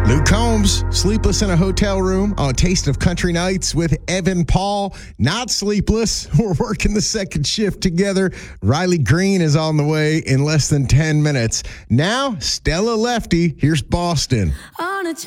Luke Combs, sleepless in a hotel room on a Taste of Country Nights with Evan Paul. Not sleepless. We're working the second shift together. Riley Green is on the way in less than 10 minutes. Now, Stella Lefty. Here's Boston.